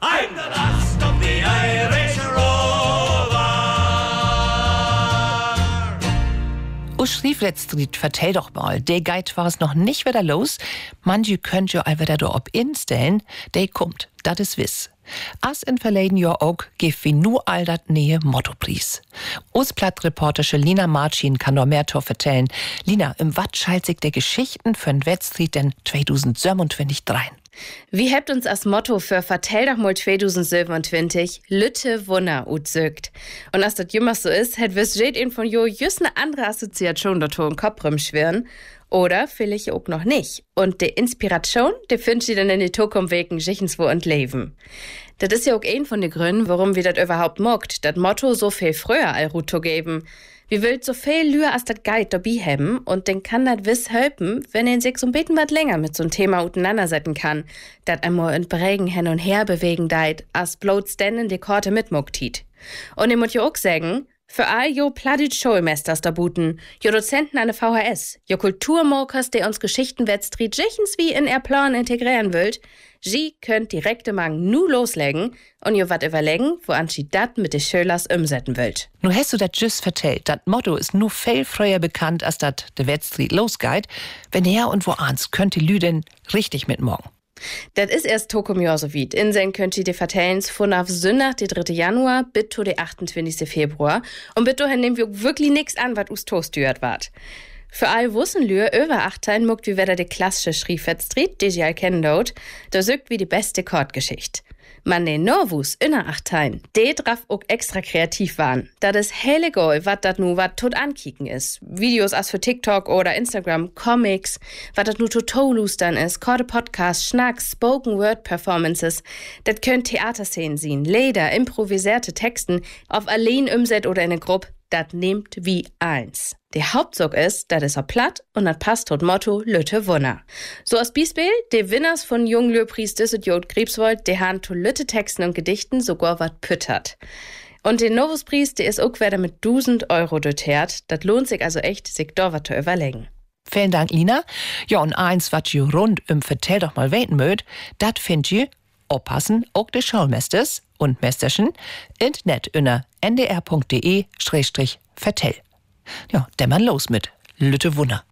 I'm the last of the Irish Rovers. Schriefletztried, vertell doch mal, der Guide war es noch nicht wieder los. Manche könnt ihr all wieder da ob instellen, der kommt, das ist wiss. As in verleden Jahr auch gif wie nur all dat nähe Mottopreis. Ostblatt-Reporterin Lina Marcin kann noch mehr to vertellen. Lina, im Watt schalt sich der Geschichten für den Wettstried denn 2027 drein? Wie habt uns als Motto für Vertell doch mal 2027 Lütte Wunder utzögt. Und als das jemals so ist, hätt wir's jeden von jo just eine andere Assoziation dazu im Kopf rumschwirren. Oder vielleicht auch noch nicht. Und die Inspiration, die findest du dann in die Zukunft wegen Schichenswo und Leben. Das ist ja auch ein von den Gründen, warum wir das überhaupt mogt, das Motto so viel früher all Ruto geben. Wir wollt so viel Lühr als das Guide dabei haben und den kann das wiss helfen, wenn er sich so ein bisschen was länger mit so einem Thema auseinandersetzen kann, das einmal in Prägen hin und her bewegen deit, als bloß denn in die Korte mitmogt hiet. Und ich muss ja auch sagen, für all jo Plattdeutsch Schulmesters da buten, jo Dozenten an der VHS, jo Kulturmokers, der uns Geschichtenwettstried jichens wie in er Plan integrieren wollt, sie könnt direkte Mang nu loslegen und jo wat überlegen, woan sie dat mit de Schölers umsetzen wollt. Nu hast du dat just vertellt, dat Motto ist nu viel früher bekannt, als dat de Wettstried losgeht. Wenn her und wo ans könnt die Lüden richtig mitmorgen. Das ist erst Tokum Jahr so weit. Inseln könnt ihr die vertellen von auf Sonntag, den 3. Januar, bis zu den 28. Februar. Und bis dahin nehmen wir wirklich nichts an, was us toastürt wart. Für all Wussenlühr über 18 muckt wie wieder die klassische Schriefettstried, die sie all kennen dort, da sögt wie die beste Chordgeschichte. Man den Norwus inner 18, die drauf auch extra kreativ waren. Das ist helle Goal, wat dat nu wat tot ankicken ist. Videos as für TikTok oder Instagram, Comics, wat dat nu total lustern ist, korte Podcasts, Schnacks, Spoken-Word-Performances. Dat könnt Theaterszenen sehen, Lieder, improvisierte Texten, auf allein umset oder in eine Gruppe. Dat nehmt wie eins. Der Hauptzug ist, dat is er platt und dat passt tot Motto Lütte Wunder. So als Beispiel, die Winners von Junglöhrpreis Düsseldorf Griebswold, die han to Lütte Texten und Gedichten sogar wat püttert. Und den Novuspreis, der is auch wieder mit 1000 Euro dotiert. Dat lohnt sich also echt, sich da wat zu überlegen. Vielen Dank, Lina. Ja, und eins, wat ihr rund Vertell doch mal weten mögt, dat findet ihr oppassen auch de Schulmesters und Mesterchen in net unter ndr.de/vertell. Ja, dämmern los mit Lütte Wunder.